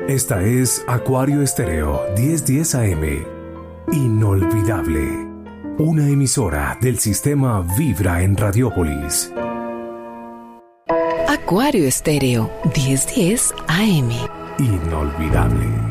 Esta es Acuario Estéreo 1010 AM. Inolvidable. Una emisora del sistema Vibra en Radiópolis. Acuario Estéreo 1010 AM. Inolvidable.